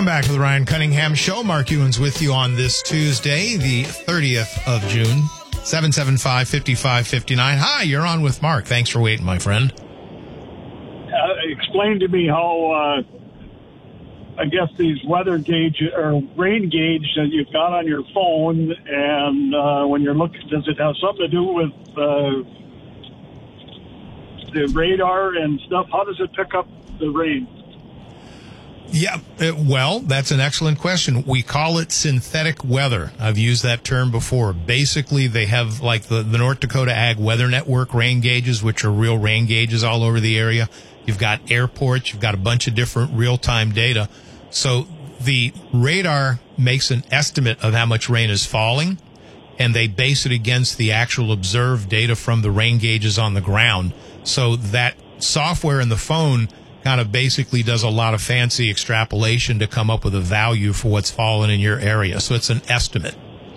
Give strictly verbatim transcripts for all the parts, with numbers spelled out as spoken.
Welcome back to the Ryan Cunningham Show. Mark Ewens with you on this Tuesday, the thirtieth of June, seven seven five, five five five nine. Hi, you're on with Mark. Thanks for waiting, my friend. Uh, explain to me how, uh, I guess, these weather gauge or rain gauge that you've got on your phone, and uh, when you're looking, does it have something to do with uh, the radar and stuff? How does it pick up the rain? Yeah, it, well, that's an excellent question. We call it synthetic weather. I've used that term before. Basically, they have like the, the North Dakota Ag Weather Network rain gauges, which are real rain gauges all over the area. You've got airports. You've got a bunch of different real-time data. So the radar makes an estimate of how much rain is falling, and they base it against the actual observed data from the rain gauges on the ground. So that software in the phone kind of basically does a lot of fancy extrapolation to come up with a value for what's fallen in your area. So it's an estimate.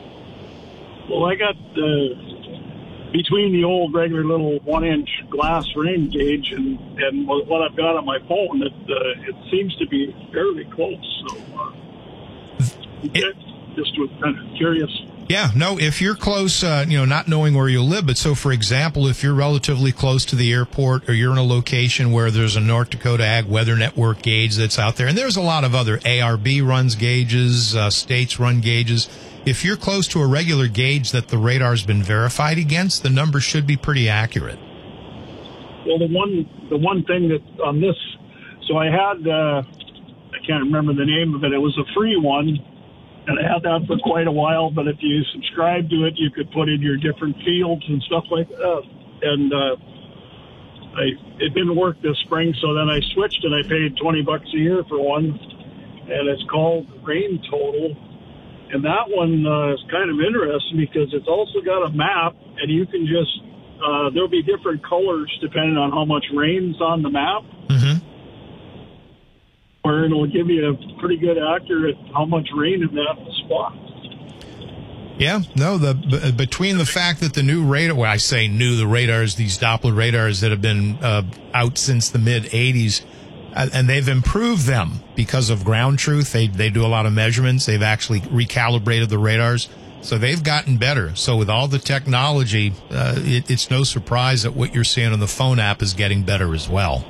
Well, I got uh, between the old regular little one-inch glass rain gauge and, and what I've got on my phone, it, uh, it seems to be fairly close. So uh, it, just was kind of curious. Yeah, no, if you're close, uh, you know, not knowing where you live, but so, for example, if you're relatively close to the airport or you're in a location where there's a North Dakota Ag Weather Network gauge that's out there, and there's a lot of other A R B runs gauges, uh, states run gauges. If you're close to a regular gauge that the radar's been verified against, the number should be pretty accurate. Well, the one, the one thing that on this, so I had, uh, I can't remember the name of it. It was a free one. And I had that for quite a while, but if you subscribe to it, you could put in your different fields and stuff like that. And uh, I, it didn't work this spring, so then I switched and I paid twenty bucks a year for one. And it's called Rain Total. And that one uh, is kind of interesting because it's also got a map, and you can just, uh, there'll be different colors depending on how much rain's on the map. Mm-hmm. Where it'll give you a pretty good accurate how much rain in that spot. Yeah, no, the b- between the fact that the new radar, well, I say new, the radars, these Doppler radars that have been uh, out since the mid eighties, uh, and they've improved them because of ground truth. They they do a lot of measurements. They've actually recalibrated the radars, so they've gotten better. So with all the technology, uh, it, it's no surprise that what you're seeing on the phone app is getting better as well.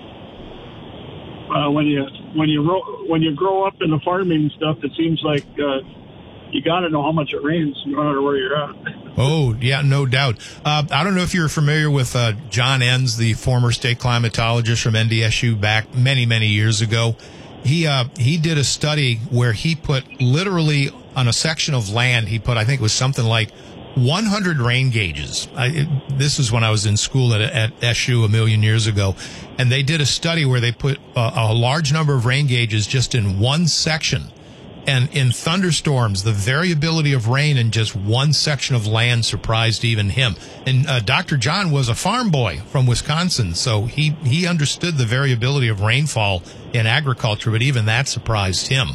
Uh, when you when you ro- when you grow up in the farming stuff, it seems like uh, you got to know how much it rains, no matter where you're at. Oh yeah, no doubt. Uh, I don't know if you're familiar with uh, John Enns, the former state climatologist from N D S U back many many years ago. He uh, he did a study where he put literally on a section of land. He put I think it was something like one hundred rain gauges. I, it, this is when I was in school at, at S U a million years ago. And they did a study where they put a, a large number of rain gauges just in one section. And in thunderstorms, the variability of rain in just one section of land surprised even him. And uh, Doctor John was a farm boy from Wisconsin, so he, he understood the variability of rainfall in agriculture, but even that surprised him.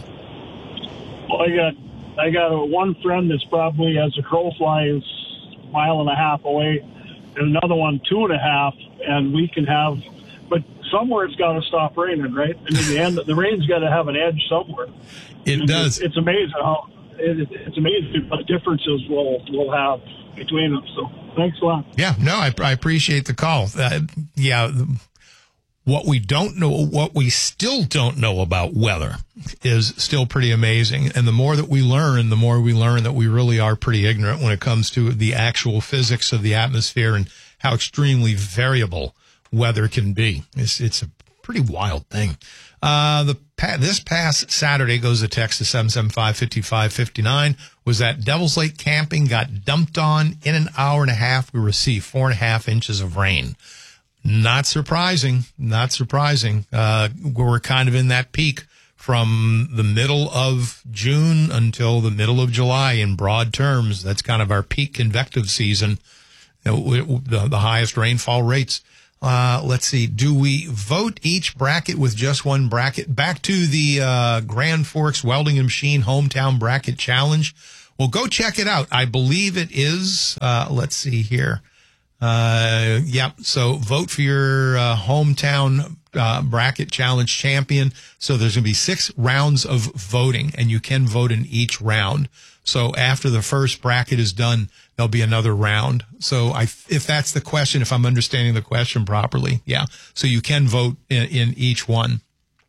Well, I got I got a, one friend that's probably, as a crow flies, a mile and a half away, and another one two and a half, and we can have, but somewhere it's got to stop raining, right? I mean, the end, the rain's got to have an edge somewhere. It and does. It's, it's amazing how it, it's amazing what differences we'll we'll have between them. So thanks a lot. Yeah, no, I, I appreciate the call. Uh, yeah. What we don't know, what we still don't know about weather is still pretty amazing. And the more that we learn, the more we learn that we really are pretty ignorant when it comes to the actual physics of the atmosphere and how extremely variable weather can be. It's, it's a pretty wild thing. Uh, the, this past Saturday, goes a text to seven seven five, five five five nine, was at Devil's Lake camping, got dumped on. In an hour and a half, we received four and a half inches of rain. Not surprising, not surprising. Uh, we're kind of in that peak from the middle of June until the middle of July in broad terms. That's kind of our peak convective season, you know, the, the highest rainfall rates. Uh, let's see. Do we vote each bracket with just one bracket? Back to the uh, Grand Forks Welding and Machine Hometown Bracket Challenge. Well, go check it out. I believe it is, uh, let's see here. Uh, yeah. So vote for your uh, hometown uh, bracket challenge champion. So there's going to be six rounds of voting, and you can vote in each round. So after the first bracket is done, there'll be another round. So I, if that's the question, if I'm understanding the question properly, yeah. So you can vote in, in each one.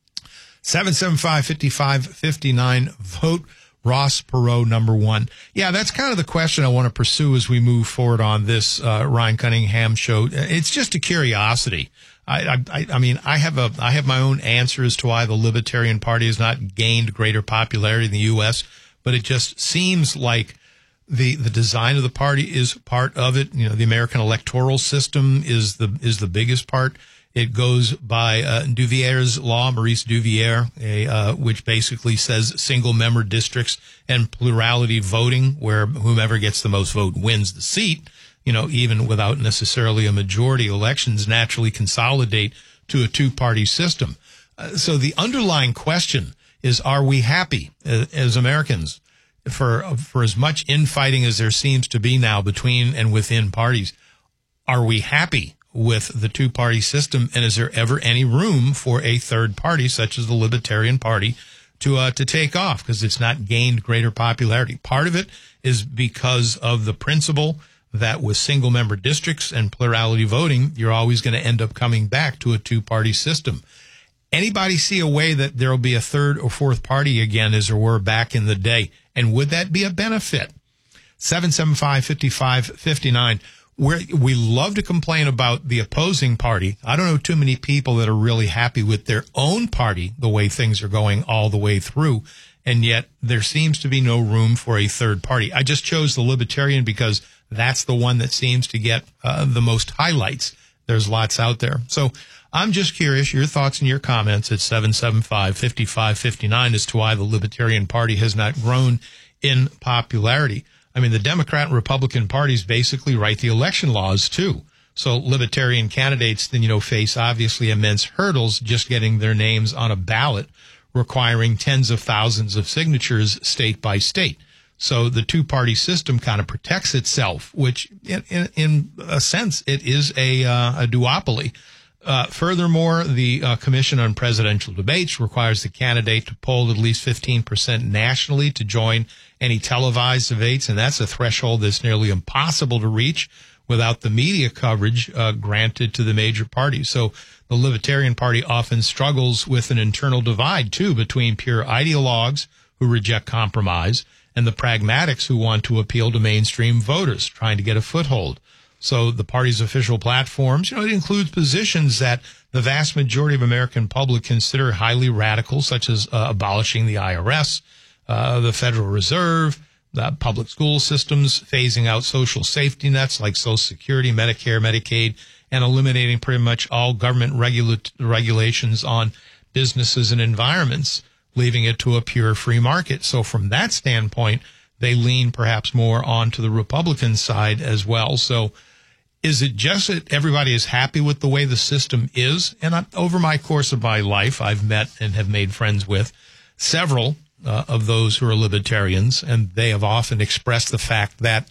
seven seven five, five five five nine, vote Ross Perot number one. Yeah, that's kind of the question I want to pursue as we move forward on this uh, Ryan Cunningham show. It's just a curiosity. I, I, I mean, I have a, I have my own answer as to why the Libertarian Party has not gained greater popularity in the U S, but it just seems like the, the design of the party is part of it. You know, the American electoral system is the, is the biggest part. It goes by uh, Duvier's law, Maurice Duvier, a, uh, which basically says single-member districts and plurality voting, where whomever gets the most vote wins the seat. You know, even without necessarily a majority, elections naturally consolidate to a two-party system. Uh, so the underlying question is, are we happy uh, as Americans for for as much infighting as there seems to be now between and within parties? Are we happy with the two-party system, and is there ever any room for a third party, such as the Libertarian Party, to uh, to take off because it's not gained greater popularity? Part of it is because of the principle that with single-member districts and plurality voting, you're always going to end up coming back to a two-party system. Anybody see a way that there will be a third or fourth party again as there were back in the day? And would that be a benefit? seven seven five, five five five nine. We're, we love to complain about the opposing party. I don't know too many people that are really happy with their own party, the way things are going all the way through. And yet there seems to be no room for a third party. I just chose the Libertarian because that's the one that seems to get uh, the most highlights. There's lots out there. So I'm just curious, your thoughts and your comments at seven seven five, five five five nine as to why the Libertarian Party has not grown in popularity. I mean, the Democrat and Republican parties basically write the election laws, too. So Libertarian candidates, then, you know, face obviously immense hurdles just getting their names on a ballot, requiring tens of thousands of signatures state by state. So the two-party system kind of protects itself, which in, in, in a sense, it is a, uh, a duopoly. Uh, furthermore, the uh, Commission on Presidential Debates requires the candidate to poll at least fifteen percent nationally to join any televised debates, and that's a threshold that's nearly impossible to reach without the media coverage uh, granted to the major parties. So the Libertarian Party often struggles with an internal divide, too, between pure ideologues who reject compromise and the pragmatics who want to appeal to mainstream voters, trying to get a foothold. So the party's official platforms, you know, it includes positions that the vast majority of American public consider highly radical, such as uh, abolishing the I R S, uh, the Federal Reserve, the public school systems, phasing out social safety nets like Social Security, Medicare, Medicaid, and eliminating pretty much all government regula- regulations on businesses and environments, leaving it to a pure free market. So from that standpoint, they lean perhaps more onto the Republican side as well. So is it just that everybody is happy with the way the system is? And I, over my course of my life, I've met and have made friends with several uh, of those who are libertarians, and they have often expressed the fact that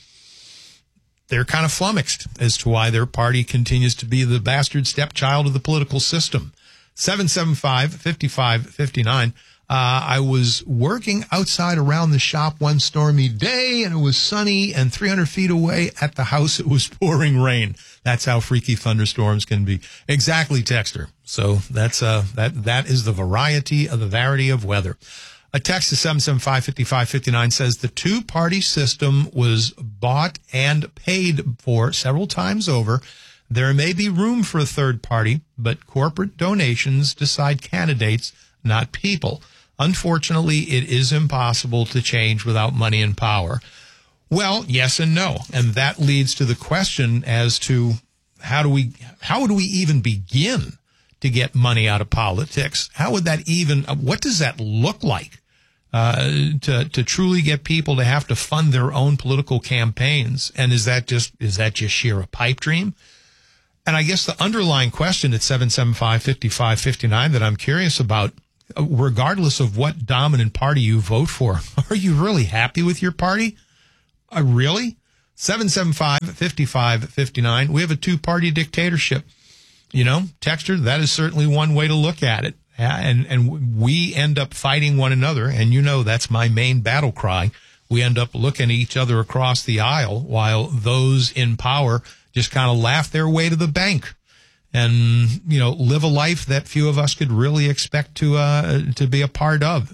they're kind of flummoxed as to why their party continues to be the bastard stepchild of the political system. seven seven five, five five five nine. Uh, I was working outside around the shop one stormy day, and it was sunny, and three hundred feet away at the house, it was pouring rain. That's how freaky thunderstorms can be. Exactly, Texter. So that's, uh, that, that is the variety of the variety of weather. A text to seven seven five, five five five nine says the two-party system was bought and paid for several times over. There may be room for a third party, but corporate donations decide candidates, not people. Unfortunately, it is impossible to change without money and power. Well, yes and no. And that leads to the question as to how do we, how would we even begin to get money out of politics? How would that even, what does that look like uh, to, to truly get people to have to fund their own political campaigns? And is that just, is that just sheer a pipe dream? And I guess the underlying question at seven seven five, five five five nine that I'm curious about, regardless of what dominant party you vote for, are you really happy with your party? Uh, really? seven seven five, five five five nine. We have a two-party dictatorship. you know, Texter, that is certainly one way to look at it. And, and we end up fighting one another. And, you know, that's my main battle cry. We end up looking at each other across the aisle while those in power just kind of laugh their way to the bank and, you know, live a life that few of us could really expect to, uh, to be a part of.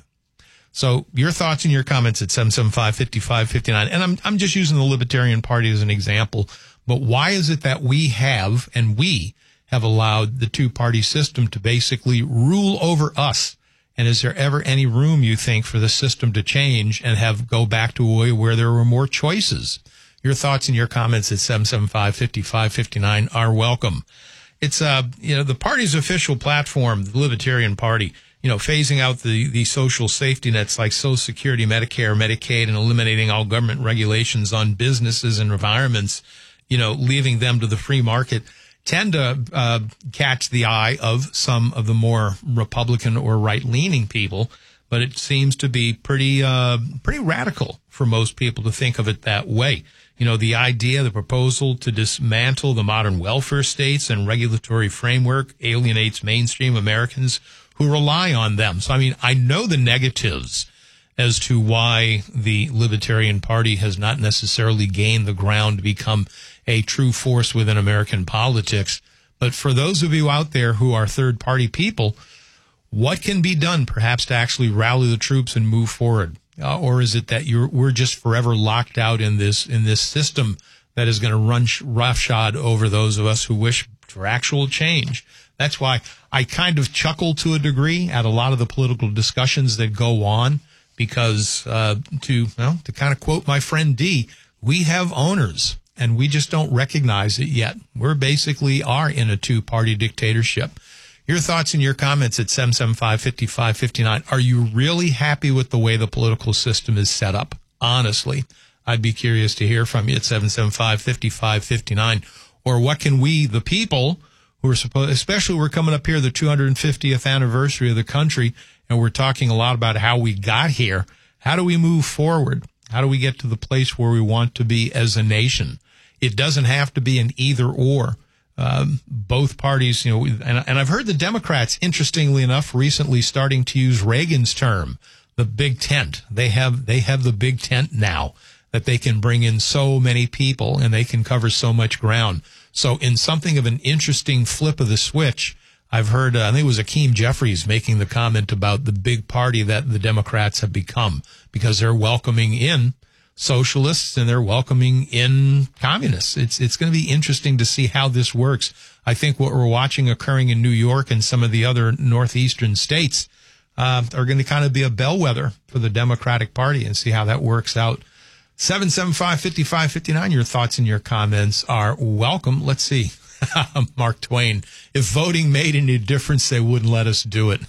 So your thoughts and your comments at seven seven five, five five five nine. And I'm, I'm just using the Libertarian Party as an example. But why is it that we have, and we have allowed the two-party system to basically rule over us? And is there ever any room, you think, for the system to change and have go back to a way where there were more choices? Your thoughts and your comments at seven seven five, five five five nine are welcome. It's, uh, you know, the party's official platform, the Libertarian Party, you know, phasing out the, the social safety nets like Social Security, Medicare, Medicaid, and eliminating all government regulations on businesses and environments, you know, leaving them to the free market, tend to uh, catch the eye of some of the more Republican or right-leaning people, but it seems to be pretty uh, pretty radical for most people to think of it that way. You know, the idea, the proposal to dismantle the modern welfare states and regulatory framework alienates mainstream Americans who rely on them. So, I mean, I know the negatives as to why the Libertarian Party has not necessarily gained the ground to become a true force within American politics. But for those of you out there who are third-party people, what can be done perhaps to actually rally the troops and move forward? Uh, or is it that you're, we're just forever locked out in this in this system that is going to run sh- roughshod over those of us who wish for actual change? That's why I kind of chuckle to a degree at a lot of the political discussions that go on, because uh, to well, to kind of quote my friend D, we have owners and we just don't recognize it yet. We're basically are in a two-party dictatorship. Your thoughts and your comments at seven seven five, five five five nine. Are you really happy with the way the political system is set up? Honestly, I'd be curious to hear from you at seven seven five, five five five nine. Or what can we, the people, who are supposed, especially we're coming up here, the two hundred fiftieth anniversary of the country, and we're talking a lot about how we got here. How do we move forward? How do we get to the place where we want to be as a nation? It doesn't have to be an either or. Um, both parties, you know, and, and I've heard the Democrats, interestingly enough, recently starting to use Reagan's term, the big tent. They have, they have the big tent now that they can bring in so many people and they can cover so much ground. So in something of an interesting flip of the switch, I've heard, uh, I think it was Akeem Jeffries making the comment about the big party that the Democrats have become, because they're welcoming in socialists and they're welcoming in communists. It's it's going to be interesting to see how this works. I think what we're watching occurring in New York and some of the other northeastern states uh, are going to kind of be a bellwether for the Democratic Party, and see how that works out. seven seven five, five five five nine. Your thoughts and your comments are welcome. Let's see. Mark Twain, if voting made any difference, they wouldn't let us do it.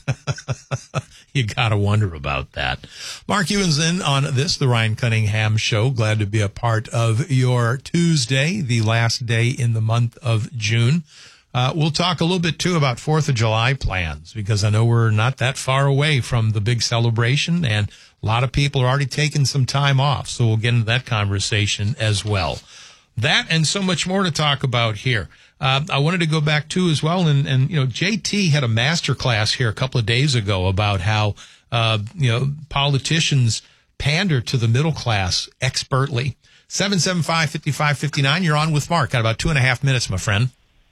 You got to wonder about that. Mark Ewan's in on this, the Ryan Cunningham Show. Glad to be a part of your Tuesday, the last day in the month of June. Uh, we'll talk a little bit, too, about fourth of July plans, because I know we're not that far away from the big celebration, and a lot of people are already taking some time off. So we'll get into that conversation as well. That and so much more to talk about here. Uh, I wanted to go back too as well, and, and you know, J T had a master class here a couple of days ago about how uh, you know politicians pander to the middle class expertly. seven seven five, five five five nine. You're on with Mark. Got about two and a half minutes, my friend.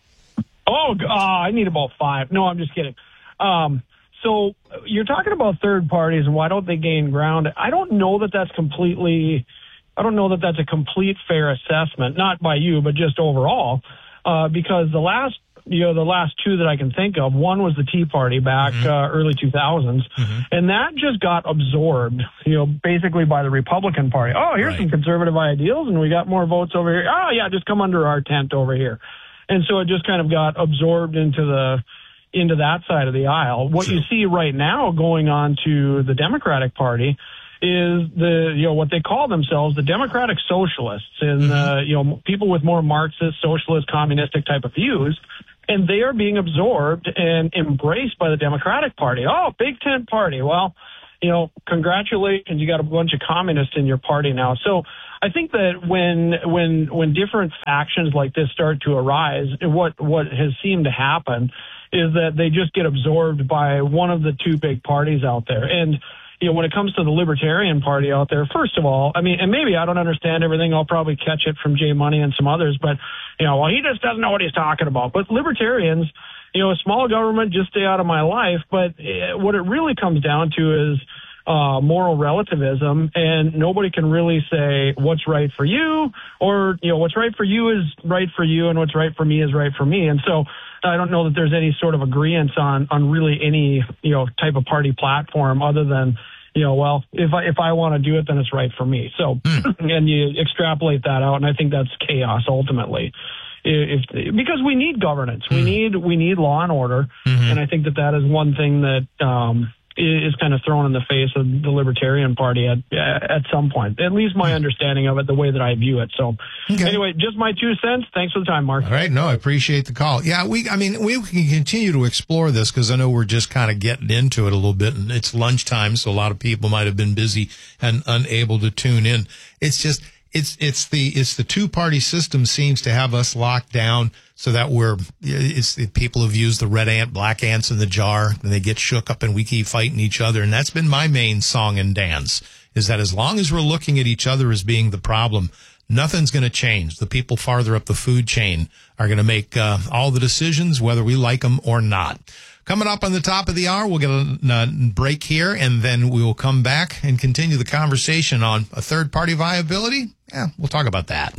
Oh, uh, I need about five. No, I'm just kidding. Um, so you're talking about third parties and why don't they gain ground? I don't know that that's completely. I don't know that that's a complete fair assessment, not by you, but just overall. Uh, because the last, you know, the last two that I can think of, one was the Tea Party back mm-hmm. uh, early two thousands, mm-hmm. and that just got absorbed, you know, basically by the Republican Party. Oh, here's right. some conservative ideals, and we got more votes over here. Oh, yeah, just come under our tent over here. And so it just kind of got absorbed into the into that side of the aisle. What sure. you see right now going on to the Democratic Party is the, you know, what they call themselves, the Democratic Socialists, and, mm-hmm. uh, you know, people with more Marxist, socialist, communistic type of views, and they are being absorbed and embraced by the Democratic Party. Oh, big tent party. Well, you know, congratulations, you got a bunch of communists in your party now. So I think that when when when different factions like this start to arise, what what has seemed to happen is that they just get absorbed by one of the two big parties out there. And you know, when it comes to the Libertarian Party out there, first of all, I mean, and maybe I don't understand everything. I'll probably catch it from Jay Money and some others, but you know, well, he just doesn't know what he's talking about. But Libertarians, you know, a small government, just stay out of my life. But what it really comes down to is uh, moral relativism, and nobody can really say what's right for you, or, you know, what's right for you is right for you, and what's right for me is right for me. And so I don't know that there's any sort of agreement on, on really any, you know, type of party platform other than, you know, well, if I, if I want to do it, then it's right for me. So, mm. and you extrapolate that out, and I think that's chaos ultimately. If, because we need governance, mm. we need, we need law and order. Mm-hmm. And I think that that is one thing that, um, is kind of thrown in the face of the Libertarian Party at at some point. At least my understanding of it, the way that I view it. So okay. Anyway, just my two cents. Thanks for the time, Mark. All right. No, I appreciate the call. Yeah, we, I mean, we can continue to explore this because I know we're just kind of getting into it a little bit, and it's lunchtime, so a lot of people might have been busy and unable to tune in. It's just, it's, it's the, it's the two party system seems to have us locked down so that we're, it's people have used the red ant, black ants in the jar, and they get shook up and we keep fighting each other. And that's been my main song and dance, is that as long as we're looking at each other as being the problem, nothing's going to change. The people farther up the food chain are going to make uh, all the decisions, whether we like them or not. Coming up on the top of the hour, we'll get a, a break here, and then we will come back and continue the conversation on a third-party viability. Yeah, we'll talk about that.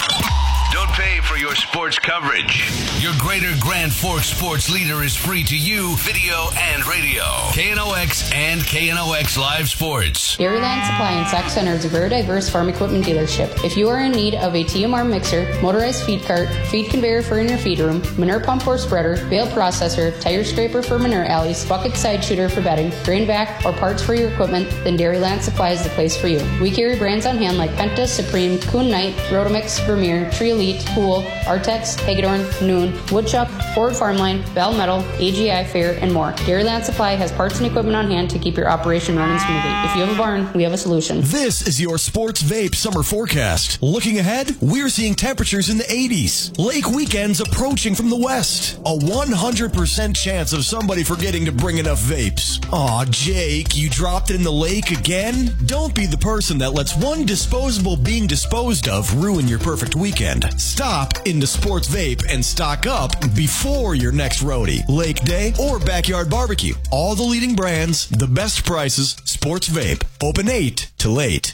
Don't pay for your sports coverage. Your Greater Grand Forks sports leader is free to you, video and radio. K N O X and K N O X Live Sports. Dairyland Supply and Sac Center is a very diverse farm equipment dealership. If you are in need of a T M R mixer, motorized feed cart, feed conveyor for in your feed room, manure pump or spreader, bale processor, tire scraper for manure alleys, bucket side shooter for bedding, grain vac, or parts for your equipment, then Dairyland Supply is the place for you. We carry brands on hand like Penta, Supreme, Kuhn Knight, Rotomix, Vermeer, Tree Elite, Pool, Artex, Hagedorn, Noon, Woodchuck, Ford Farmline, Bell Metal, A G I Fair, and more. Dairyland Supply has parts and equipment on hand to keep your operation running smoothly. If you have a barn, we have a solution. This is your Sports Vape summer forecast. Looking ahead, we're seeing temperatures in the eighties. Lake weekends approaching from the west. A one hundred percent chance of somebody forgetting to bring enough vapes. Aw, Jake, you dropped it in the lake again? Don't be the person that lets one disposable being disposed of ruin your perfect weekend. Stop into Sports Vape and stock up before your next roadie, lake day, or backyard barbecue. All the leading brands, the best prices, Sports Vape. Open eight till eight.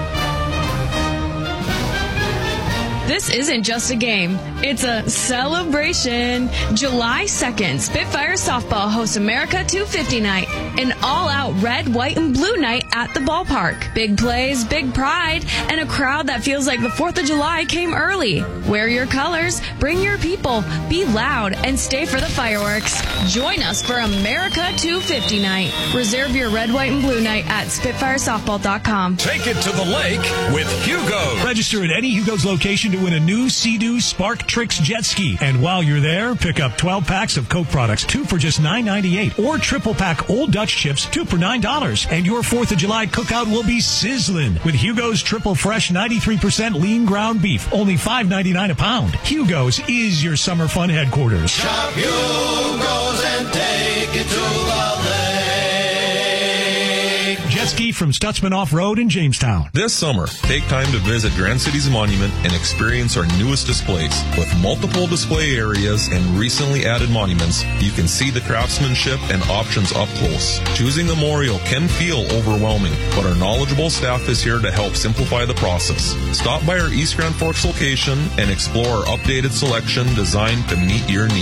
This isn't just a game. It's a celebration. July second, Spitfire Softball hosts America two fifty Night, an all-out red, white, and blue night at the ballpark. Big plays, big pride, and a crowd that feels like the fourth of July came early. Wear your colors, bring your people, be loud, and stay for the fireworks. Join us for America two fifty Night. Reserve your red, white, and blue night at spitfire softball dot com. Take it to the lake with Hugo. Register at any Hugo's location to win a new Sea-Doo Spark Tricks jet ski. And while you're there, pick up twelve packs of Coke products, two for just nine ninety-eight, or triple pack Old Dutch chips, two for nine dollars. And your fourth of July cookout will be sizzling with Hugo's Triple Fresh ninety-three percent lean ground beef, only five ninety-nine a pound. Hugo's is your summer fun headquarters. Shop Hugo's and take it to the lake. Jet ski from Stutzman Off-Road in Jamestown. This summer, take time to visit Grand Cities Monument and experience our newest displays. With multiple display areas and recently added monuments, you can see the craftsmanship and options up close. Choosing a memorial can feel overwhelming, but our knowledgeable staff is here to help simplify the process. Stop by our East Grand Forks location and explore our updated selection designed to meet your needs.